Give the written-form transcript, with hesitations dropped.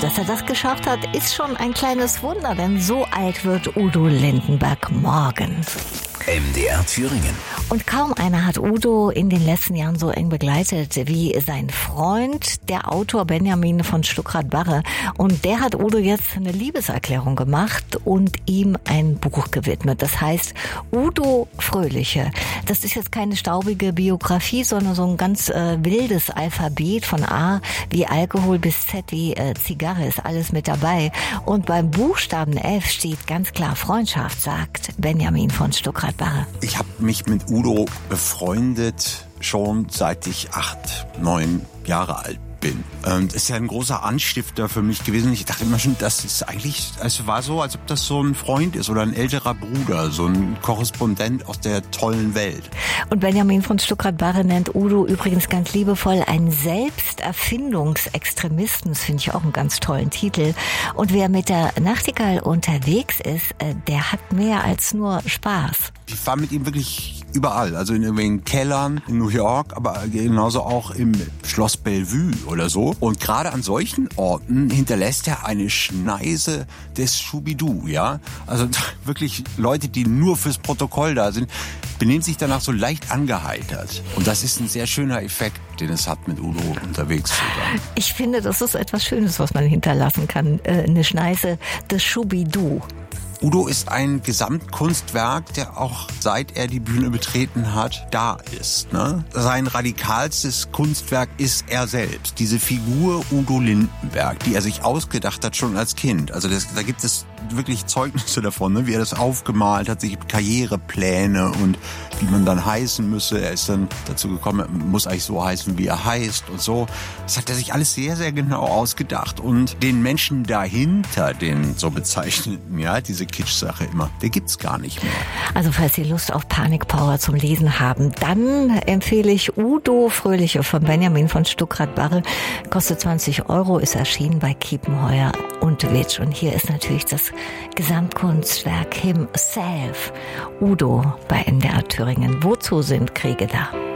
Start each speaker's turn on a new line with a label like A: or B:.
A: dass er das geschafft hat, ist schon ein kleines Wunder, denn so alt wird Udo Lindenberg morgen.
B: MDR Thüringen.
A: Und kaum einer hat Udo in den letzten Jahren so eng begleitet wie sein Freund, der Autor Benjamin von Stuckrad-Barre. Und der hat Udo jetzt eine Liebeserklärung gemacht und ihm ein Buch gewidmet. Das heißt Udo Fröhliche. Das ist jetzt keine staubige Biografie, sondern so ein ganz wildes Alphabet von A wie Alkohol bis Z wie Zigarre ist alles mit dabei. Und beim Buchstaben F steht ganz klar Freundschaft, sagt Benjamin von Stuckrad-Barre.
C: Ich habe mich mit Udo befreundet schon seit ich 8, 9 Jahre alt bin. Ist ja ein großer Anstifter für mich gewesen. Ich dachte immer schon, das ist eigentlich, es war so, als ob das so ein Freund ist oder ein älterer Bruder, so ein Korrespondent aus der tollen Welt.
A: Und Benjamin von Stuckrad-Barre nennt Udo übrigens ganz liebevoll einen Selbsterfindungsextremisten. Das finde ich auch einen ganz tollen Titel. Und wer mit der Nachtigall unterwegs ist, der hat mehr als nur Spaß.
C: Ich war mit ihm wirklich überall, also in irgendwelchen Kellern in New York, aber genauso auch im Schloss Bellevue oder so. Und gerade an solchen Orten hinterlässt er eine Schneise des Schubidu, ja. Also wirklich Leute, die nur fürs Protokoll da sind, benehmen sich danach so leicht angeheitert. Und das ist ein sehr schöner Effekt, den es hat, mit Udo unterwegs zu sein.
A: Ich finde, das ist etwas Schönes, was man hinterlassen kann. Eine Schneise des Schubidu.
C: Udo ist ein Gesamtkunstwerk, der auch seit er die Bühne betreten hat, da ist. Ne? Sein radikalstes Kunstwerk ist er selbst. Diese Figur Udo Lindenberg, die er sich ausgedacht hat schon als Kind. Also da gibt es wirklich Zeugnisse davon, ne? Wie er das aufgemalt hat, sich Karrierepläne und wie man dann heißen müsse. Er ist dann dazu gekommen, er muss eigentlich so heißen, wie er heißt und so. Das hat er sich alles sehr, sehr genau ausgedacht. Und den Menschen dahinter, den so bezeichneten, ja, diese Kitsch-Sache immer, der gibt's gar nicht mehr.
A: Also falls Sie Lust auf Panikpower zum Lesen haben, dann empfehle ich Udo Fröhliche von Benjamin von Stuckrad-Barre. Kostet 20 €, ist erschienen bei Kiepenheuer und Witsch. Und hier ist natürlich das Gesamtkunstwerk Himself. Udo bei MDR Thüringen. Wozu sind Kriege da?